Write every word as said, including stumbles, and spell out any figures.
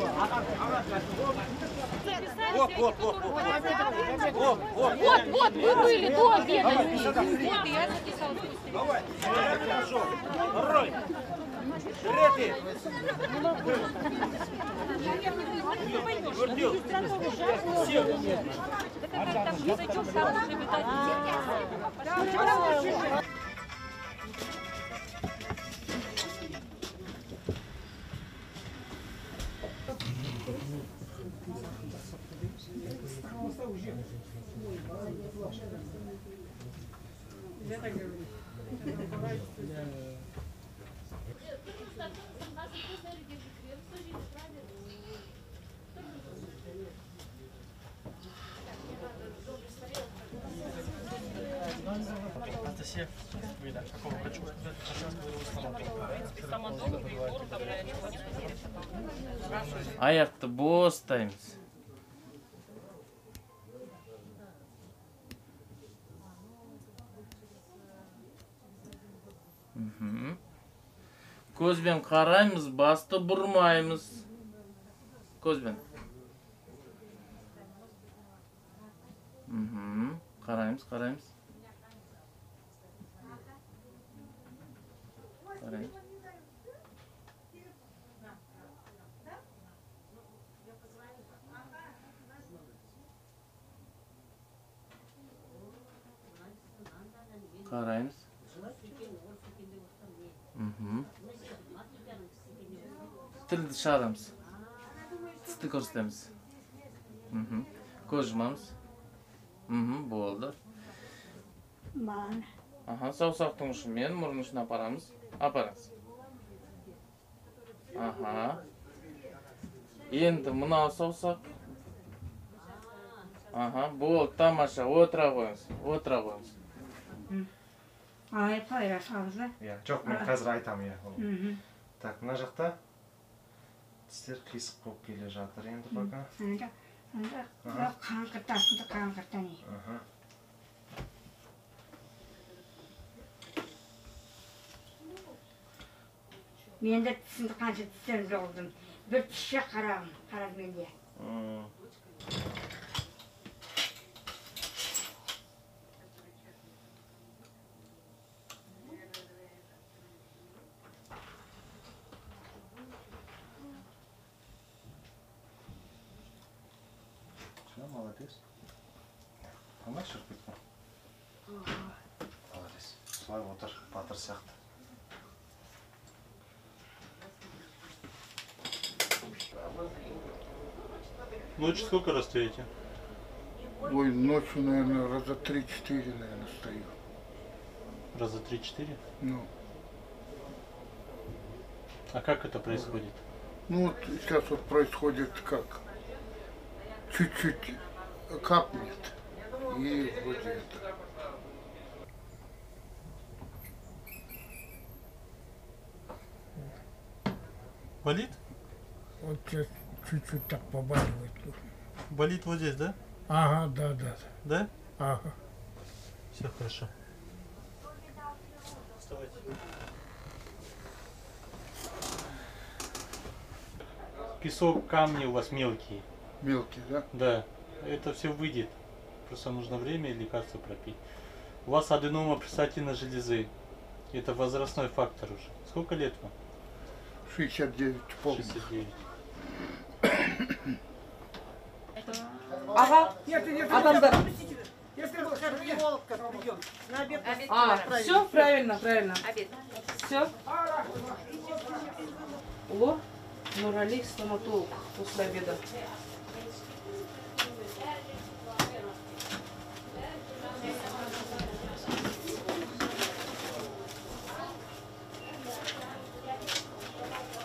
Вот, вот, вот, вот, вот, вот, Вот, вот, вы были до обеда. Вот, я записала. Давай, хорошо. Рой. Реты. Гордил. Анастасия, вы да, какого врачу сказать? Аяқты бостаймыз. Көзбен қараймыз, басты бұрмаймыз. Көзбен. Қараймыз, қараймыз. Қараймыз. Қараймыз. Тілді шығарамыз. Тісті көрсетеміз. Көз жұмамыз. Болды. Аха, саусақтың ұшымен мұрын ұшын апарамыз. Апарыңыз. Аха. Енді мынау саусақ. Аха, болды, тамаша. Отыра қойыңыз. Отыра қойыңыз. Ай, пайрашамыз ба? Жоқ, мен қазір айтамын, иә. Так, мына жақта тістер қисық болып келе жатыр енді пока. Қаңқыртасында қаңқыртан е. Мен де тісімді қанша тістен жоғылдым. Bir tişe қарағым, қарағым менде. Молодец. Қалай шығып кеткен? Молодец. Солай отыр, батыр сияқты. Ночью сколько раз стоите? Ой, ночью, наверное, раза три-четыре, наверное, стою. Раза три-четыре? Ну. А как это происходит? Ну вот сейчас вот происходит как? Чуть-чуть капнет, и вот это. Болит? Вот сейчас чуть-чуть так побаливает. Болит вот здесь, да? Ага, да, да. Да? Ага. Все хорошо. Вставайте. Песок, камни у вас мелкие. Мелкие, да? Да. Это все выйдет. Просто нужно время и лекарства пропить. У вас аденома предстательной железы. Это возрастной фактор уже. Сколько лет вам? шестьдесят девять полных. шестьдесят девять. Ага. Адамдар. А, все правильно, правильно. Все. Ло, Нурали, стоматолог после обеда.